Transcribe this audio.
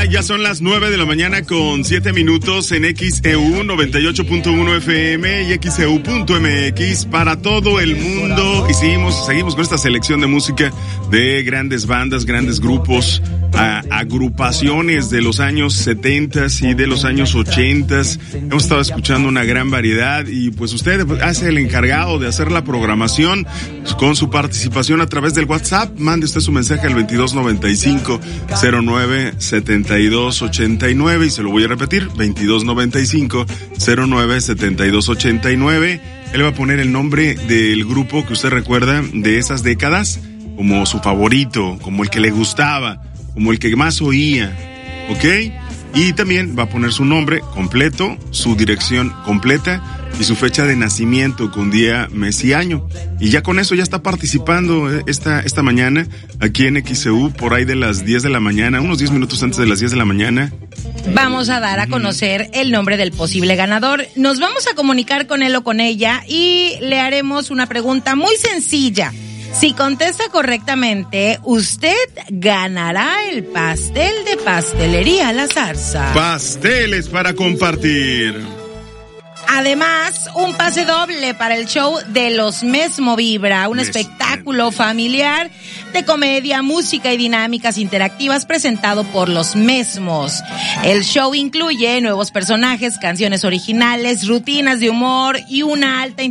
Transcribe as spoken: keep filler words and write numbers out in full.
mañana, ya son las nueve de la mañana con siete minutos en X E U noventa y ocho punto uno F M y X E U punto M X para todo el mundo. Y seguimos, seguimos con esta selección de música de grandes bandas, grandes grupos, a, agrupaciones de los años setentas y de los años ochentas. Hemos estado escuchando una gran variedad y pues usted hace el encargado de hacer la programación con su participación a través del WhatsApp. Mande usted su mensaje al veintidós noventa y cinco cero nueve setenta y dos ochenta y nueve y se lo voy a repetir, veintidós noventa y cinco cero nueve setenta y dos ochenta y nueve. Él va a poner el nombre del grupo que usted recuerda de esas décadas como su favorito, como el que le gustaba, como el que más oía, ¿ok? Y también va a poner su nombre completo, su dirección completa y su fecha de nacimiento con día, mes y año. Y ya con eso ya está participando esta esta mañana aquí en X E U por ahí de las diez de la mañana, unos diez minutos antes de las diez de la mañana. Vamos a dar a conocer el nombre del posible ganador. Nos vamos a comunicar con él o con ella y le haremos una pregunta muy sencilla. Si contesta correctamente, usted ganará el pastel de Pastelería La Zarza. Pasteles para compartir. Además, un pase doble para el show de Los Mesmo Vibra, un espectáculo familiar de comedia, música y dinámicas interactivas presentado por Los Mesmos. El show incluye nuevos personajes, canciones originales, rutinas de humor y una alta